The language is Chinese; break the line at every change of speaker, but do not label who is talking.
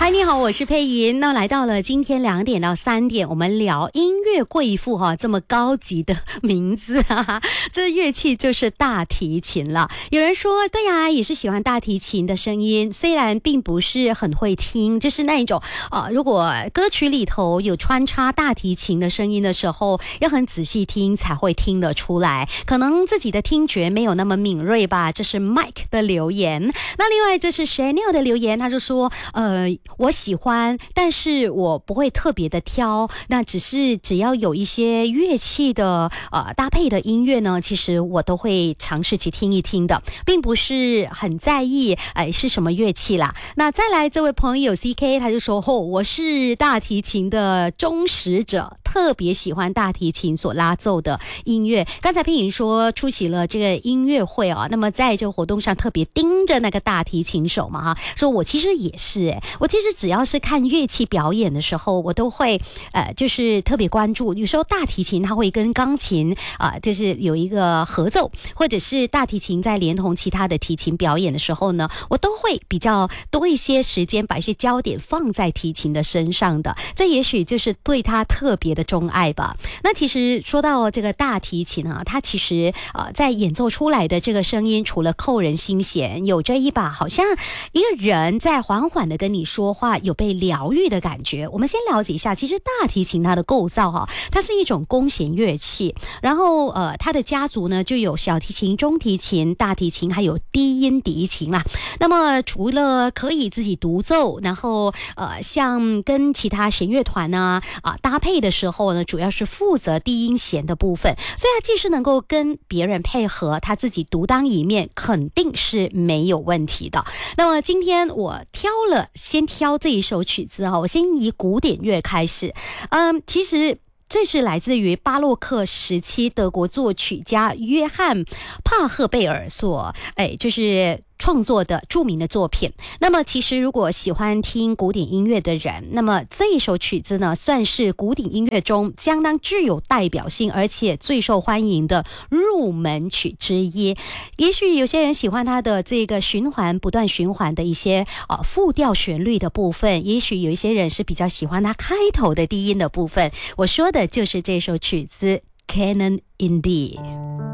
嗨，你好，我是佩莹。那来到了今天2点到3点，我们聊音乐贵妇哈，这么高级的名字啊，这乐器就是大提琴了。有人说，对呀，也是喜欢大提琴的声音，虽然并不是很会听，就是那一种如果歌曲里头有穿插大提琴的声音的时候，要很仔细听才会听得出来，可能自己的听觉没有那么敏锐吧。这是 Mike 的留言。那另外这是 Chanel 的留言，他就说我喜欢，但是我不会特别的挑，那只要有一些乐器的搭配的音乐呢，其实我都会尝试去听一听的，并不是很在意是什么乐器啦。那再来这位朋友 CK 他就说我是大提琴的忠实者，特别喜欢大提琴所拉奏的音乐。刚才佩莹说出席了这个音乐会那么在这个活动上特别盯着那个大提琴手嘛说我其实也是我其实只要是看乐器表演的时候，我都会就是特别关注。有时候大提琴它会跟钢琴就是有一个合奏，或者是大提琴在连同其他的提琴表演的时候呢，我都会比较多一些时间把一些焦点放在提琴的身上的，这也许就是对它特别的钟爱吧。那其实说到这个大提琴它其实在演奏出来的这个声音，除了扣人心弦，有着一把好像一个人在缓缓的跟你说话，有被疗愈的感觉。我们先了解一下，其实大提琴它的构造它是一种弓弦乐器，然后它的家族呢就有小提琴、中提琴、大提琴还有低音笛琴啦。那么除了可以自己独奏，然后像跟其他弦乐团搭配的时候呢，主要是负责低音弦的部分，所以它既是能够跟别人配合，它自己独当一面肯定是没有问题的。那么今天我先挑这一首曲子我先以古典乐开始。其实这是来自于巴洛克时期德国作曲家约翰帕赫贝尔所就是创作的著名的作品。那么其实如果喜欢听古典音乐的人，那么这一首曲子呢，算是古典音乐中相当具有代表性而且最受欢迎的入门曲之一。也许有些人喜欢它的这个不断循环的一些复调旋律的部分，也许有一些人是比较喜欢它开头的低音的部分。我说的就是这首曲子 Canon in D。